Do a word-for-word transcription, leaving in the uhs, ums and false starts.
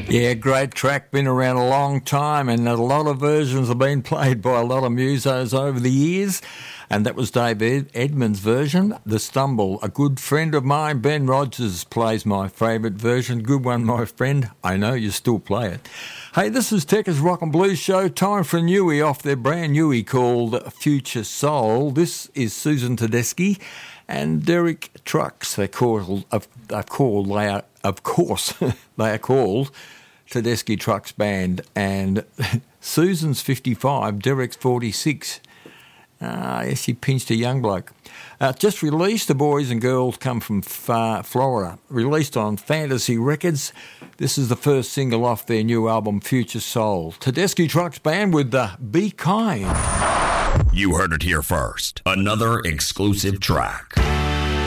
Yeah, great track, been around a long time, and a lot of versions have been played by a lot of musos over the years. And that was Dave Ed- Edmunds' version, The Stumble. A good friend of mine, Ben Rogers, plays my favourite version. Good one, my friend. I know you still play it. Hey, this is Tekka's Rock and Blues Show. Time for a newie off their brand newie called Future Soul. This is Susan Tedeschi and Derek Trucks. They're called, they're called, they are, of course, they are called Tedeschi Trucks Band. And Susan's fifty-five, Derek's forty-six. Ah, yes, he pinched a young bloke. Uh, just released, The Boys and Girls Come From Far Florida. Released on Fantasy Records. This is the first single off their new album, Future Soul. Tedeschi Trucks Band with the Be Kind. You heard it here first. Another exclusive track.